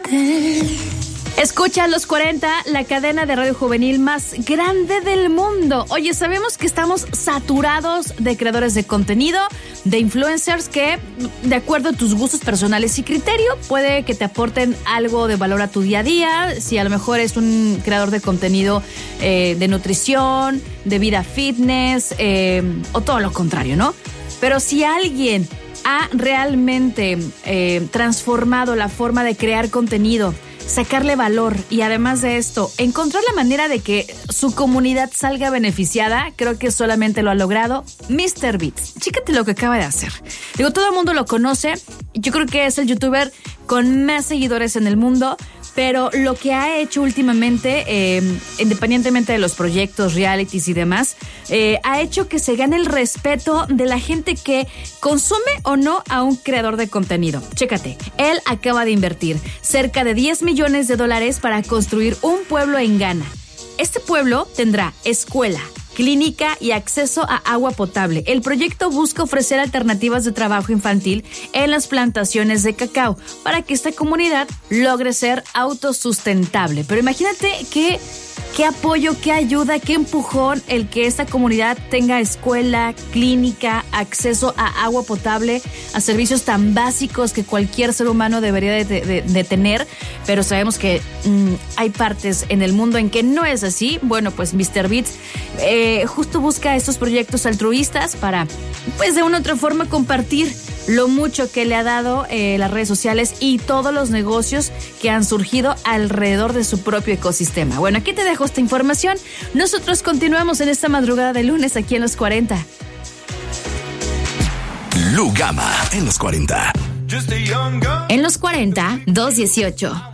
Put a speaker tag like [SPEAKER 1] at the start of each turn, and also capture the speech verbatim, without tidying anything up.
[SPEAKER 1] Escucha Los cuarenta, la cadena de radio juvenil más grande del mundo. Oye, sabemos que estamos saturados de creadores de contenido, de influencers que, de acuerdo a tus gustos personales y criterio, puede que te aporten algo de valor a tu día a día. Si a lo mejor es un creador de contenido eh, de nutrición, de vida fitness, eh, o todo lo contrario, ¿no? Pero si alguien ha realmente eh, transformado la forma de crear contenido, sacarle valor y además de esto, encontrar la manera de que su comunidad salga beneficiada, creo que solamente lo ha logrado míster Beats. Chécate lo que acaba de hacer. Digo, todo el mundo lo conoce. Yo creo que es el youtuber con más seguidores en el mundo, pero lo que ha hecho últimamente, eh, independientemente de los proyectos, realities y demás, eh, ha hecho que se gane el respeto de la gente que consume o no a un creador de contenido. Chécate, él acaba de invertir cerca de diez millones de dólares para construir un pueblo en Ghana. Este pueblo tendrá escuela, clínica y acceso a agua potable. El proyecto busca ofrecer alternativas de trabajo infantil en las plantaciones de cacao para que esta comunidad logre ser autosustentable. Pero imagínate qué, qué apoyo, qué ayuda, qué empujón el que esta comunidad tenga escuela, clínica, acceso a agua potable, a servicios tan básicos que cualquier ser humano debería de, de, de tener. Pero sabemos que mmm, hay partes en el mundo en que no es así. Bueno, pues míster Beats eh, justo busca estos proyectos altruistas para, pues de una u otra forma, compartir lo mucho que le ha dado eh, las redes sociales y todos los negocios que han surgido alrededor de su propio ecosistema. Bueno, aquí te dejo esta información. Nosotros continuamos en esta madrugada de lunes aquí en Los cuarenta.
[SPEAKER 2] Lugama en Los cuarenta.
[SPEAKER 1] En Los cuarenta, dos dieciocho.